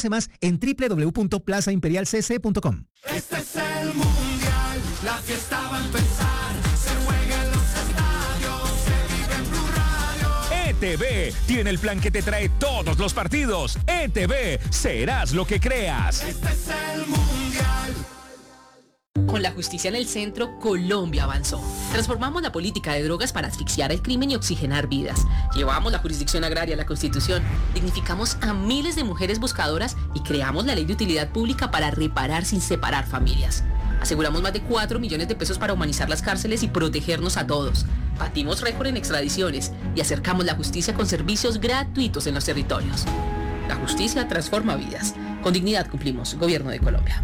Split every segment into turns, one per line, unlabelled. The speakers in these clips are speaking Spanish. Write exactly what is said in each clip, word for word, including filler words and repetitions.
Conoce más en doble u doble u doble u punto plaza imperial c c punto com.
Este es el mundial, la fiesta va a empezar, se juega en los estadios, se vive en Blue Radio.
E T V tiene el plan que te trae todos los partidos. E T V, serás lo que creas.
Este es el mundial.
Con la justicia en el centro, Colombia avanzó. Transformamos la política de drogas para asfixiar el crimen y oxigenar vidas. Llevamos la jurisdicción agraria a la Constitución. Dignificamos a miles de mujeres buscadoras y creamos la ley de utilidad pública para reparar sin separar familias. Aseguramos más de cuatro millones de pesos para humanizar las cárceles y protegernos a todos. Batimos récord en extradiciones y acercamos la justicia con servicios gratuitos en los territorios. La justicia transforma vidas. Con dignidad cumplimos. Gobierno de Colombia.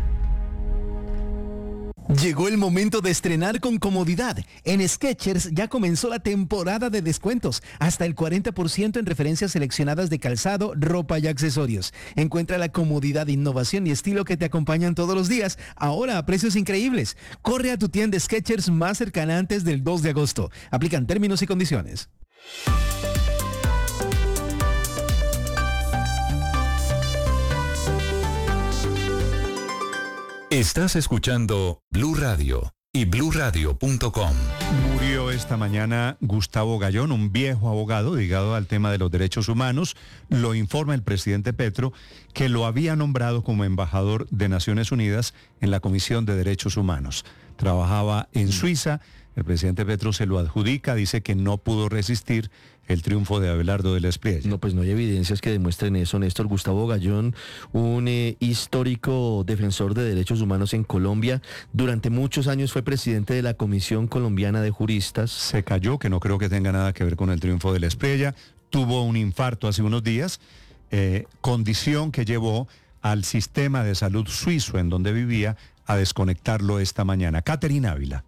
Llegó el momento de estrenar con comodidad. En Skechers ya comenzó la temporada de descuentos, hasta el cuarenta por ciento en referencias seleccionadas de calzado, ropa y accesorios. Encuentra la comodidad, innovación y estilo que te acompañan todos los días, ahora a precios increíbles. Corre a tu tienda Skechers más cercana antes del dos de agosto. Aplican términos y condiciones.
Estás escuchando Blue Radio y blue radio punto com.
Murió esta mañana Gustavo Gayón, un viejo abogado dedicado al tema de los derechos humanos. Lo informa el presidente Petro, que lo había nombrado como embajador de Naciones Unidas en la Comisión de Derechos Humanos. Trabajaba en Suiza. El presidente Petro se lo adjudica, dice que no pudo resistir el triunfo de Abelardo del Espriella.
No, pues no hay evidencias que demuestren eso, Néstor. Gustavo Gayón, un eh, histórico defensor de derechos humanos en Colombia, durante muchos años fue presidente de la Comisión Colombiana de Juristas.
Se cayó, que no creo que tenga nada que ver con el triunfo del Espriella. Tuvo un infarto hace unos días, eh, condición que llevó al sistema de salud suizo en donde vivía a desconectarlo esta mañana. Caterina Ávila.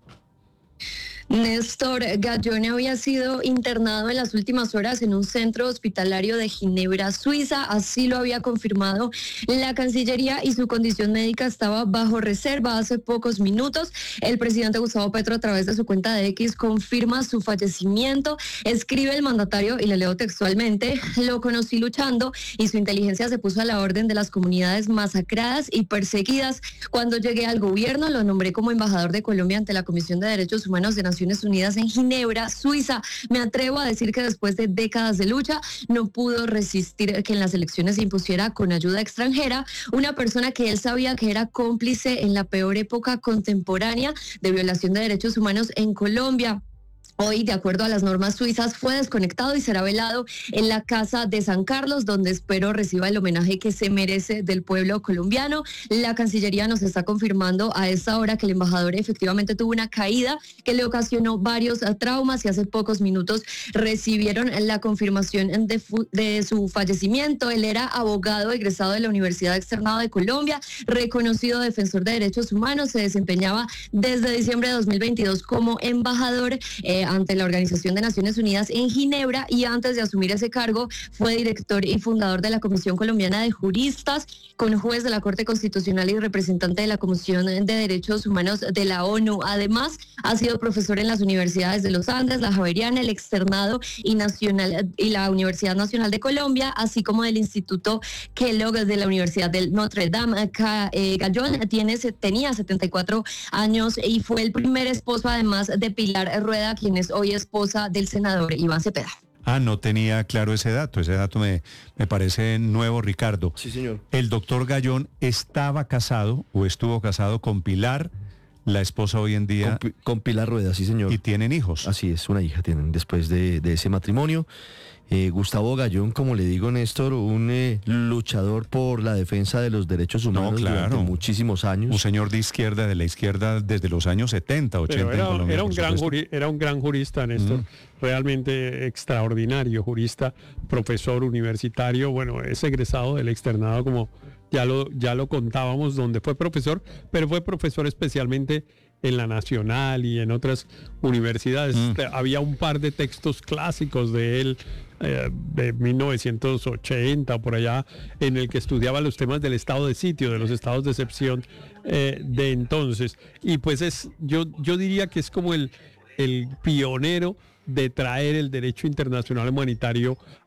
Néstor Gayón había sido internado en las últimas horas en un centro hospitalario de Ginebra, Suiza. Así lo había confirmado la Cancillería y su condición médica estaba bajo reserva. Hace pocos minutos, el presidente Gustavo Petro, a través de su cuenta de X, confirma su fallecimiento. Escribe el mandatario, y le leo textualmente: lo conocí luchando y su inteligencia se puso a la orden de las comunidades masacradas y perseguidas. Cuando llegué al gobierno, lo nombré como embajador de Colombia ante la Comisión de Derechos Humanos de Naciones Unidas en Ginebra, Suiza. Me atrevo a decir que después de décadas de lucha no pudo resistir que en las elecciones se impusiera con ayuda extranjera una persona que él sabía que era cómplice en la peor época contemporánea de violación de derechos humanos en Colombia. Hoy, de acuerdo a las normas suizas, fue desconectado y será velado en la Casa de San Carlos, donde espero reciba el homenaje que se merece del pueblo colombiano. La Cancillería nos está confirmando a esta hora que el embajador efectivamente tuvo una caída que le ocasionó varios uh, traumas y hace pocos minutos recibieron la confirmación de, fu- de su fallecimiento. Él era abogado egresado de la Universidad Externado de Colombia, reconocido defensor de derechos humanos, se desempeñaba desde diciembre de dos mil veintidós como embajador eh, ante la Organización de Naciones Unidas en Ginebra, y antes de asumir ese cargo fue director y fundador de la Comisión Colombiana de Juristas, con juez de la Corte Constitucional y representante de la Comisión de Derechos Humanos de la ONU. Además, ha sido profesor en las universidades de los Andes, la Javeriana, el Externado y, Nacional, y la Universidad Nacional de Colombia, así como del Instituto Kellogg de la Universidad del Notre Dame. Gayón tiene, tenía setenta y cuatro años y fue el primer esposo, además de Pilar Rueda, quien es hoy esposa del senador Iván Cepeda.
Ah, no tenía claro ese dato. Ese dato me, me parece nuevo, Ricardo.
Sí, señor.
El doctor Gayón estaba casado o estuvo casado con Pilar, la esposa hoy en día.
Con, con Pilar Rueda, sí, señor.
Y tienen hijos.
Así es, una hija tienen después de, de ese matrimonio. Eh, Gustavo Gayón, como le digo, Néstor, un eh, luchador por la defensa de los derechos humanos, no, claro, durante muchísimos años.
Un señor de izquierda, de la izquierda desde los años setenta, ochenta.
Pero era,
en Colombia,
era, un gran juri, era un gran jurista, Néstor, mm. realmente extraordinario jurista, profesor universitario, bueno, es egresado del externado, como ya lo, ya lo contábamos, donde fue profesor, pero fue profesor especialmente en la Nacional y en otras universidades. Mm. Había un par de textos clásicos de él, eh, de mil novecientos ochenta, por allá, en el que estudiaba los temas del estado de sitio, de los estados de excepción eh, de entonces. Y pues es, yo, yo diría que es como el, el pionero de traer el derecho internacional humanitario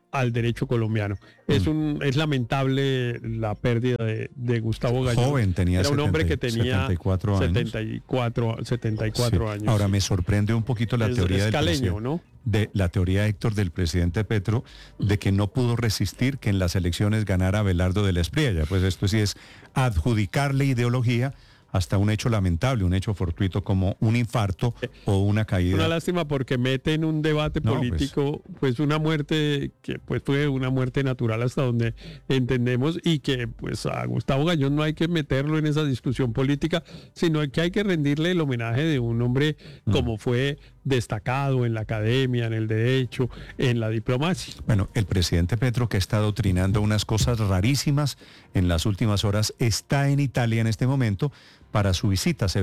al derecho colombiano. Es un es lamentable la pérdida de, de Gustavo Gallón.
Joven, tenía
Era un hombre que tenía
setenta y cuatro años.
setenta y cuatro, setenta y cuatro
Sí.
años.
Ahora
sí.
me sorprende un poquito la
Es-
teoría
es
del
caleño,
presidente-
¿no?
de la teoría, Héctor, del presidente Petro, de que no pudo resistir que en las elecciones ganara Abelardo de la Espriella. Pues esto sí es adjudicarle ideología hasta un hecho lamentable, un hecho fortuito como un infarto o una caída.
Una lástima porque mete en un debate
No, pues.
político pues, una muerte que pues fue una muerte natural hasta donde entendemos, y que pues a Gustavo Gallón no hay que meterlo en esa discusión política, sino que hay que rendirle el homenaje de un hombre
Mm.
como fue destacado en la academia, en el derecho, en la diplomacia.
Bueno, el presidente Petro, que está doctrinando unas cosas rarísimas en las últimas horas, está en Italia en este momento para su visita. Se